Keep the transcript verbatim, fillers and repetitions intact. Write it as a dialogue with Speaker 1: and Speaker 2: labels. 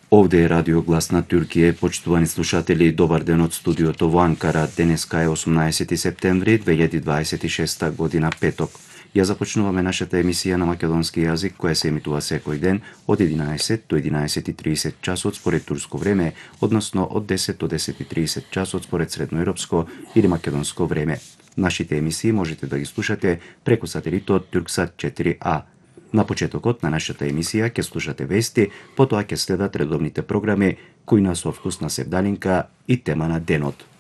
Speaker 1: Овде е Радио Глас на Туркije, почитувани слушатели, добар ден од студиото во Анкара. Денеска е осумнаесети септември две илјади дваесет и шеста година, петок. Ја започнуваме нашата емисија на македонски јазик, која се емитува секој ден од единаесет до единаесет и тридесет часот според турско време, односно од десет до десет и тридесет часот според средноевропско или македонско време. Нашите емисии можете да ги слушате преку сателитот Турксат четири А. На почетокот на нашата емисија ќе слушате вести, потоа ќе следат редовните програми, кои на со вкусна севдалинка и тема на денот.